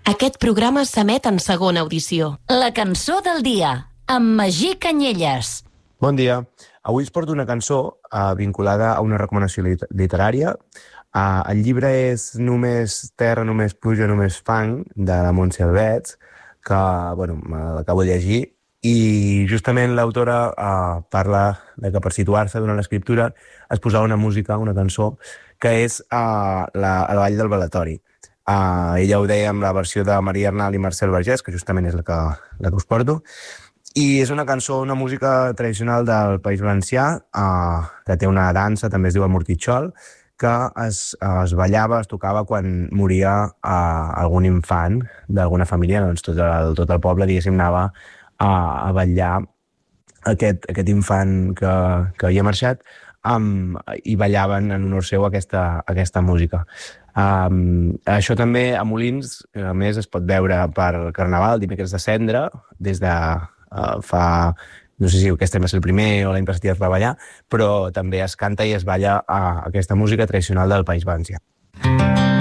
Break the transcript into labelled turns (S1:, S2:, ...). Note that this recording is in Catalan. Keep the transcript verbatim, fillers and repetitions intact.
S1: Aquest programa s'emet en segona audició.
S2: La cançó del dia, amb Magí Canyelles.
S3: Bon dia. Avui us porto una cançó uh, vinculada a una recomanació lit literària. Uh, el llibre és Només terra, només pluja, només fang, de la Montse Albets, que bueno, l'acabo de llegir, i justament l'autora uh, parla de que per situar-se durant l'escriptura es posava una música, una cançó, que és uh, la, la Vall del Balatori. Uh, ella ho deia amb la versió de Maria Arnal i Marcel Vergés, que justament és la que, la que us porto, i és una cançó, una música tradicional del País Valencià, uh, que té una dansa, també es diu amortitxol, que es, es ballava, es tocava quan moria uh, algun infant d'alguna família, doncs tot el, tot el poble, diguéssim, anava a, a ballar aquest, aquest infant que, que havia marxat, um, i ballaven en honor seu aquesta, aquesta música. Um, això també a Molins, a més, es pot veure per Carnaval, dimecres de Cendra, des de uh, fa... No sé si aquest any va ser el primer o l'any passat ja es va ballar, però també es canta i es balla a aquesta música tradicional del País Valencià.